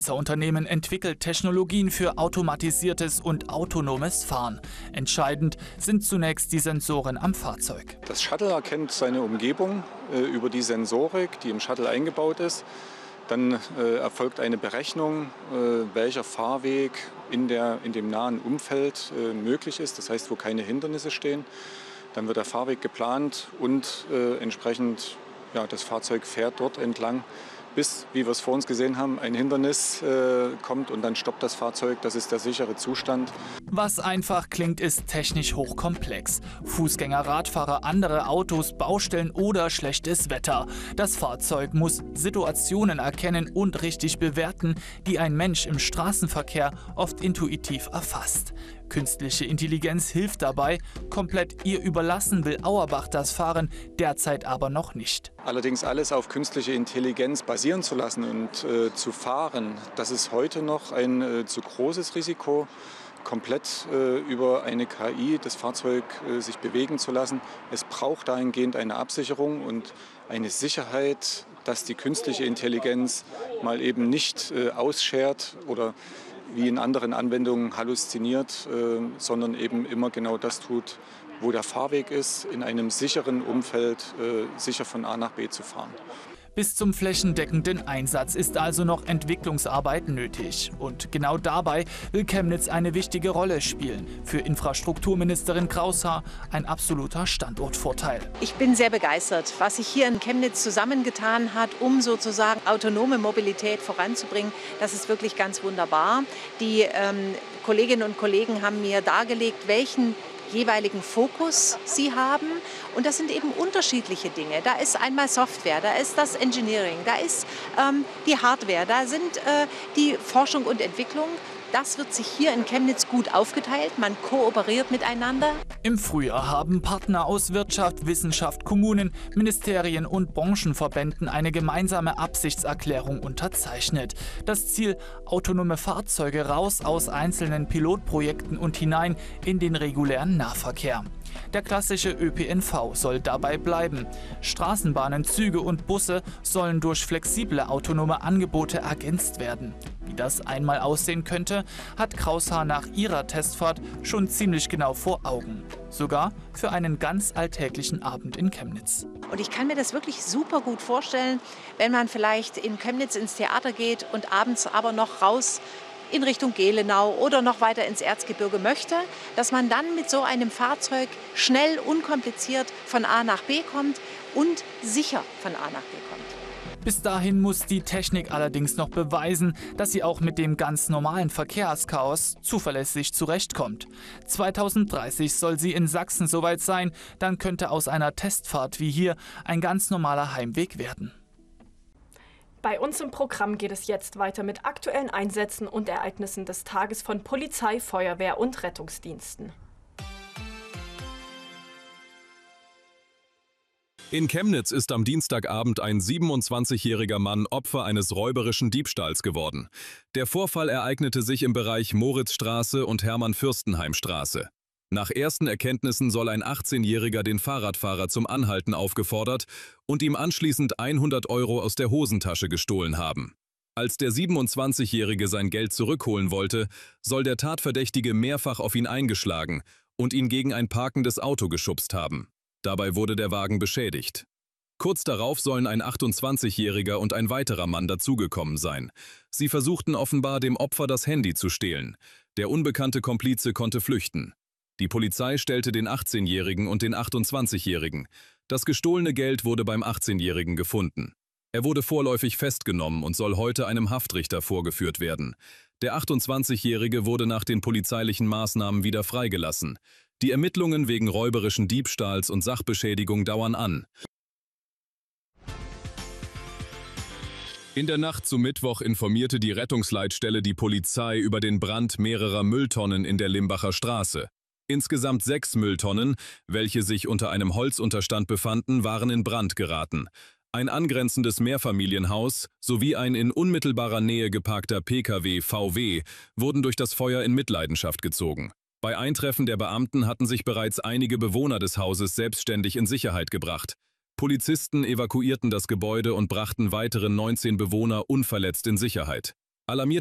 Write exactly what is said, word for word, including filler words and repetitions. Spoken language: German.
Das Unternehmen entwickelt Technologien für automatisiertes und autonomes Fahren. Entscheidend sind zunächst die Sensoren am Fahrzeug. Das Shuttle erkennt seine Umgebung äh, über die Sensorik, die im Shuttle eingebaut ist. Dann äh, erfolgt eine Berechnung, äh, welcher Fahrweg in, der, in dem nahen Umfeld äh, möglich ist, das heißt, wo keine Hindernisse stehen. Dann wird der Fahrweg geplant und äh, entsprechend ja, das Fahrzeug fährt dort entlang, bis, wie wir es vor uns gesehen haben, ein Hindernis äh, kommt und dann stoppt das Fahrzeug. Das ist der sichere Zustand. Was einfach klingt, ist technisch hochkomplex. Fußgänger, Radfahrer, andere Autos, Baustellen oder schlechtes Wetter. Das Fahrzeug muss Situationen erkennen und richtig bewerten, die ein Mensch im Straßenverkehr oft intuitiv erfasst. Künstliche Intelligenz hilft dabei, komplett ihr überlassen will Auerbach das Fahren derzeit aber noch nicht. Allerdings alles auf künstliche Intelligenz basieren zu lassen und äh, zu fahren, das ist heute noch ein äh, zu großes Risiko, komplett äh, über eine K I das Fahrzeug äh, sich bewegen zu lassen. Es braucht dahingehend eine Absicherung und eine Sicherheit, dass die künstliche Intelligenz mal eben nicht äh, ausschert oder wie in anderen Anwendungen halluziniert, äh, sondern eben immer genau das tut, wo der Fahrweg ist, in einem sicheren Umfeld äh, sicher von A nach B zu fahren. Bis zum flächendeckenden Einsatz ist also noch Entwicklungsarbeit nötig. Und genau dabei will Chemnitz eine wichtige Rolle spielen. Für Infrastrukturministerin Kraushaar ein absoluter Standortvorteil. Ich bin sehr begeistert, was sich hier in Chemnitz zusammengetan hat, um sozusagen autonome Mobilität voranzubringen. Das ist wirklich ganz wunderbar. Die ähm, Kolleginnen und Kollegen haben mir dargelegt, welchen jeweiligen Fokus sie haben. Und das sind eben unterschiedliche Dinge. Da ist einmal Software, da ist das Engineering, da ist ähm, die Hardware, da sind äh, die Forschung und Entwicklung. Das wird sich hier in Chemnitz gut aufgeteilt. Man kooperiert miteinander. Im Frühjahr haben Partner aus Wirtschaft, Wissenschaft, Kommunen, Ministerien und Branchenverbänden eine gemeinsame Absichtserklärung unterzeichnet. Das Ziel: autonome Fahrzeuge raus aus einzelnen Pilotprojekten und hinein in den regulären Nahverkehr. Der klassische Ö P N V soll dabei bleiben. Straßenbahnen, Züge und Busse sollen durch flexible autonome Angebote ergänzt werden. Wie das einmal aussehen könnte, hat Kraushaar nach ihrer Testfahrt schon ziemlich genau vor Augen. Sogar für einen ganz alltäglichen Abend in Chemnitz. Und ich kann mir das wirklich super gut vorstellen, wenn man vielleicht in Chemnitz ins Theater geht und abends aber noch raus in Richtung Gelenau oder noch weiter ins Erzgebirge möchte, dass man dann mit so einem Fahrzeug schnell, unkompliziert von A nach B kommt und sicher von A nach B kommt. Bis dahin muss die Technik allerdings noch beweisen, dass sie auch mit dem ganz normalen Verkehrschaos zuverlässig zurechtkommt. zweitausenddreißig soll sie in Sachsen soweit sein, dann könnte aus einer Testfahrt wie hier ein ganz normaler Heimweg werden. Bei uns im Programm geht es jetzt weiter mit aktuellen Einsätzen und Ereignissen des Tages von Polizei, Feuerwehr und Rettungsdiensten. In Chemnitz ist am Dienstagabend ein siebenundzwanzigjähriger Mann Opfer eines räuberischen Diebstahls geworden. Der Vorfall ereignete sich im Bereich Moritzstraße und Hermann-Fürstenheim-Straße. Nach ersten Erkenntnissen soll ein achtzehnjähriger den Fahrradfahrer zum Anhalten aufgefordert und ihm anschließend hundert Euro aus der Hosentasche gestohlen haben. Als der siebenundzwanzigjährige sein Geld zurückholen wollte, soll der Tatverdächtige mehrfach auf ihn eingeschlagen und ihn gegen ein parkendes Auto geschubst haben. Dabei wurde der Wagen beschädigt. Kurz darauf sollen ein achtundzwanzigjähriger und ein weiterer Mann dazugekommen sein. Sie versuchten offenbar, dem Opfer das Handy zu stehlen. Der unbekannte Komplize konnte flüchten. Die Polizei stellte den achtzehnjährigen und den achtundzwanzigjährigen. Das gestohlene Geld wurde beim achtzehnjährigen gefunden. Er wurde vorläufig festgenommen und soll heute einem Haftrichter vorgeführt werden. Der achtundzwanzigjährige wurde nach den polizeilichen Maßnahmen wieder freigelassen. Die Ermittlungen wegen räuberischen Diebstahls und Sachbeschädigung dauern an. In der Nacht zum Mittwoch informierte die Rettungsleitstelle die Polizei über den Brand mehrerer Mülltonnen in der Limbacher Straße. Insgesamt sechs Mülltonnen, welche sich unter einem Holzunterstand befanden, waren in Brand geraten. Ein angrenzendes Mehrfamilienhaus sowie ein in unmittelbarer Nähe geparkter P K W V W wurden durch das Feuer in Mitleidenschaft gezogen. Bei Eintreffen der Beamten hatten sich bereits einige Bewohner des Hauses selbstständig in Sicherheit gebracht. Polizisten evakuierten das Gebäude und brachten weitere neunzehn Bewohner unverletzt in Sicherheit. Alarmiert